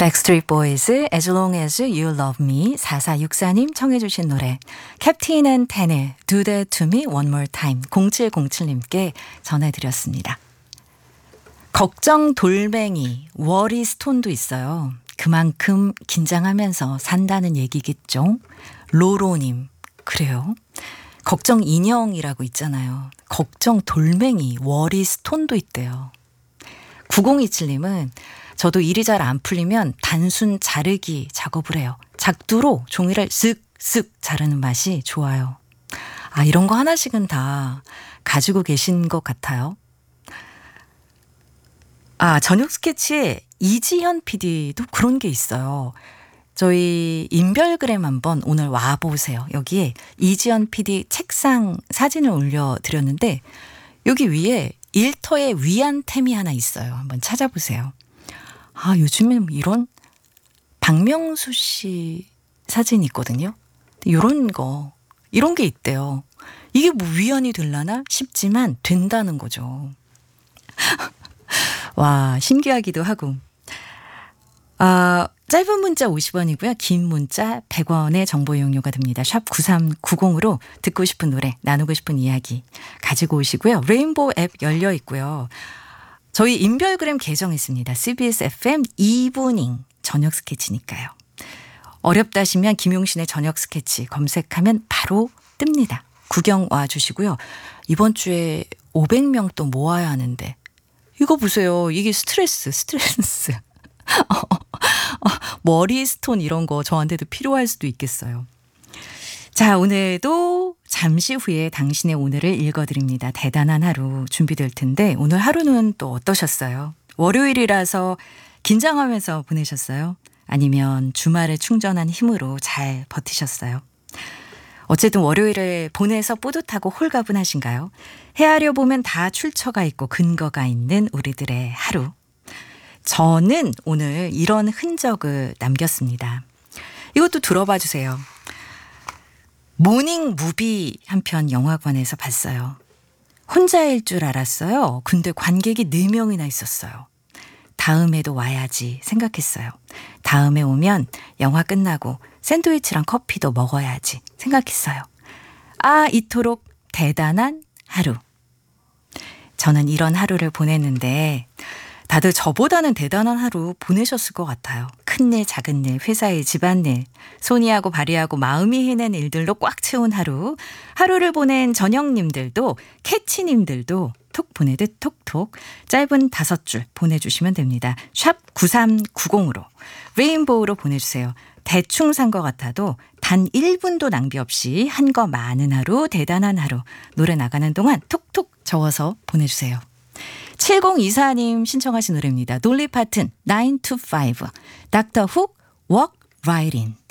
Backstreet Boys, As Long As You Love Me. 4464님 청해 주신 노래 캡틴 앤 텐의 Do That To Me One More Time 0707님께 전해드렸습니다. 걱정 돌멩이, 워리 스톤도 있어요. 그만큼 긴장하면서 산다는 얘기겠죠. 로로님, 그래요? 걱정 인형이라고 있잖아요. 걱정 돌멩이, 워리 스톤도 있대요. 9027님은 저도 일이 잘 안 풀리면 단순 자르기 작업을 해요. 작두로 종이를 쓱쓱 자르는 맛이 좋아요. 아, 이런 거 하나씩은 다 가지고 계신 것 같아요. 아, 저녁 스케치에 이지현 PD도 그런 게 있어요. 저희 인별그램 한번 오늘 와보세요. 여기에 이지연 PD 책상 사진을 올려드렸는데 여기 위에 일터의 위안템이 하나 있어요. 한번 찾아보세요. 아, 요즘에 이런 박명수 씨 사진이 있거든요. 이런 게 있대요. 이게 뭐 위안이 되려나 싶지만 된다는 거죠. 와, 신기하기도 하고. 짧은 문자 50원이고요. 긴 문자 100원의 정보 이용료가 됩니다. 샵 9390으로 듣고 싶은 노래, 나누고 싶은 이야기 가지고 오시고요. 레인보우 앱 열려 있고요. 저희 인별그램 계정 있습니다. CBS FM 이브닝 저녁 스케치니까요. 어렵다 하시면 김용신의 저녁 스케치 검색하면 바로 뜹니다. 구경 와주시고요. 이번 주에 500명 또 모아야 하는데 이거 보세요. 이게 스트레스. 머리 스톤 이런 거 저한테도 필요할 수도 있겠어요. 자, 오늘도 잠시 후에 당신의 오늘을 읽어드립니다. 대단한 하루 준비될 텐데 오늘 하루는 또 어떠셨어요? 월요일이라서 긴장하면서 보내셨어요? 아니면 주말에 충전한 힘으로 잘 버티셨어요? 어쨌든 월요일을 보내서 뿌듯하고 홀가분하신가요? 헤아려 보면 다 출처가 있고 근거가 있는 우리들의 하루. 저는 오늘 이런 흔적을 남겼습니다. 이것도 들어봐 주세요. 모닝 무비 한 편 영화관에서 봤어요. 혼자일 줄 알았어요. 근데 관객이 4명이나 있었어요. 다음에도 와야지 생각했어요. 다음에 오면 영화 끝나고 샌드위치랑 커피도 먹어야지 생각했어요. 아, 이토록 대단한 하루. 저는 이런 하루를 보냈는데 다들 저보다는 대단한 하루 보내셨을 것 같아요. 큰일, 작은일, 회사일, 집안일, 손이 하고 발이 하고 마음이 해낸 일들로 꽉 채운 하루. 하루를 보낸 전영님들도 캐치님들도 톡 보내듯 톡톡 짧은 5줄 보내주시면 됩니다. 샵 9390으로 레인보우로 보내주세요. 대충 산 것 같아도 단 1분도 낭비 없이 한 거 많은 하루, 대단한 하루. 노래 나가는 동안 톡톡 적어서 보내주세요. 7024님 신청하신 노래입니다. 돌리 파튼 9 to 5 닥터 훅 Walk Right In.